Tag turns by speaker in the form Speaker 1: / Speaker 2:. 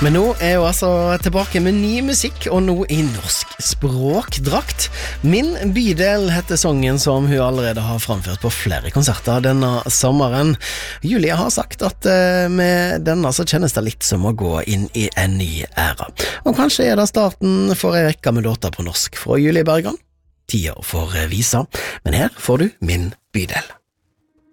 Speaker 1: Men nå jo altså tilbake med ny musikk, og nå i norsk språkdrakt. Min bydel heter sangen som hun allerede har framført på flere konserter denne sommeren. Julie har sagt at med denne så kjennes det litt som å gå inn i en ny æra. Og kanskje det starten for en rekke med låter på norsk fra Julie Bergan. Tida for visa, men her får du Min bydel.